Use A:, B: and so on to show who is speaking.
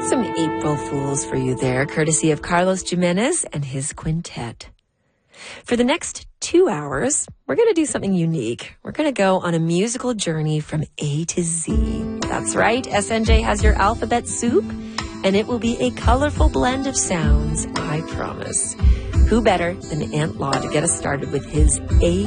A: Some April Fools for you there, courtesy of Carlos Jimenez and his quintet. For the next 2 hours, we're going to do something unique. We're going to go on a musical journey from A to Z. That's right, SNJ has your alphabet soup, and it will be a colorful blend of sounds, I promise. Who better than Ant Law to get us started with his A